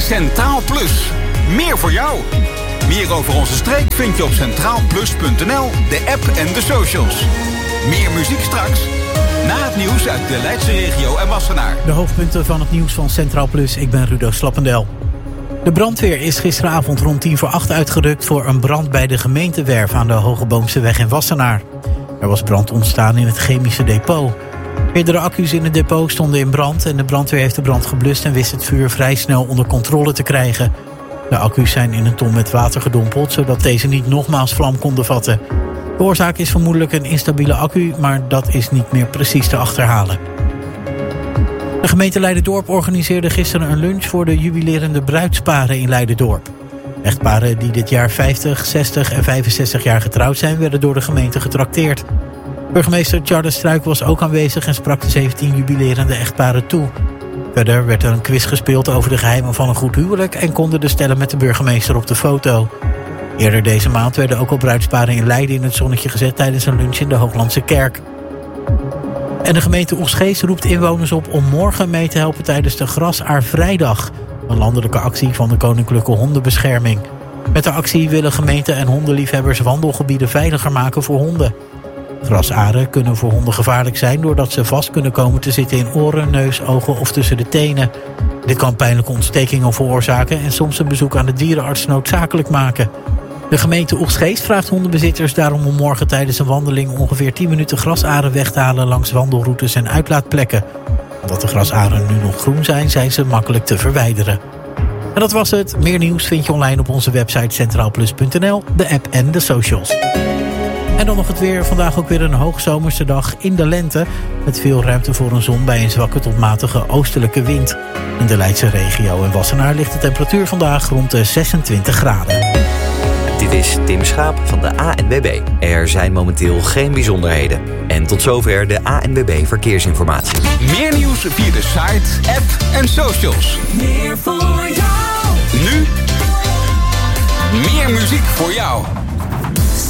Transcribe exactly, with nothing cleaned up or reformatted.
Centraal Plus. Meer voor jou. Meer over onze streek vind je op centraal plus punt n l, de app en de socials. Meer muziek straks. Na het nieuws uit de Leidse regio en Wassenaar. De hoofdpunten van het nieuws van Centraal Plus. Ik ben Rudo Slappendel. De brandweer is gisteravond rond tien voor acht uitgerukt voor een brand bij de gemeentewerf aan de Hogeboomseweg in Wassenaar. Er was brand ontstaan in het chemische depot. Meerdere accu's in het depot stonden in brand en de brandweer heeft de brand geblust en wist het vuur vrij snel onder controle te krijgen. De accu's zijn in een ton met water gedompeld, zodat deze niet nogmaals vlam konden vatten. De oorzaak is vermoedelijk een instabiele accu, maar dat is niet meer precies te achterhalen. De gemeente Leiderdorp organiseerde gisteren een lunch voor de jubilerende bruidsparen in Leiderdorp. Echtparen die dit jaar vijftig, zestig en vijfenzestig jaar getrouwd zijn, werden door de gemeente getrakteerd. Burgemeester Charles Struik was ook aanwezig en sprak de zeventien jubilerende echtparen toe. Verder werd er een quiz gespeeld over de geheimen van een goed huwelijk en konden de stellen met de burgemeester op de foto. Eerder deze maand werden ook al bruidsparen in Leiden in het zonnetje gezet tijdens een lunch in de Hooglandse Kerk. En de gemeente Oegstgeest roept inwoners op om morgen mee te helpen tijdens de Grasaar-vrijdag, een landelijke actie van de Koninklijke Hondenbescherming. Met de actie willen gemeenten en hondenliefhebbers wandelgebieden veiliger maken voor honden. Grasaren kunnen voor honden gevaarlijk zijn doordat ze vast kunnen komen te zitten in oren, neus, ogen of tussen de tenen. Dit kan pijnlijke ontstekingen veroorzaken en soms een bezoek aan de dierenarts noodzakelijk maken. De gemeente Oegstgeest vraagt hondenbezitters daarom om morgen tijdens een wandeling ongeveer tien minuten grasaren weg te halen langs wandelroutes en uitlaatplekken. Omdat de grasaren nu nog groen zijn, zijn ze makkelijk te verwijderen. En dat was het. Meer nieuws vind je online op onze website centraal plus punt n l, de app en de socials. En dan nog het weer. Vandaag ook weer een hoogzomerse dag in de lente. Met veel ruimte voor een zon bij een zwakke tot matige oostelijke wind. In de Leidse regio en Wassenaar ligt de temperatuur vandaag rond de zesentwintig graden. Dit is Tim Schaap van de A N W B. Er zijn momenteel geen bijzonderheden. En tot zover de A N W B Verkeersinformatie. Meer nieuws via de site, app en socials. Meer voor jou. Nu meer muziek voor jou.